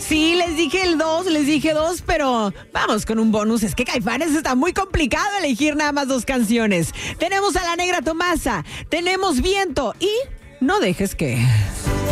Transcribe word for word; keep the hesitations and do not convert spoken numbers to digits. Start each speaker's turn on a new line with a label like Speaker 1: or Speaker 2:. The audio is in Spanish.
Speaker 1: Sí, les dije el dos, les dije dos, pero vamos con un bonus. Es que Caifanes está muy complicado elegir nada más dos canciones. Tenemos a La Negra Tomasa, tenemos Viento y No dejes que...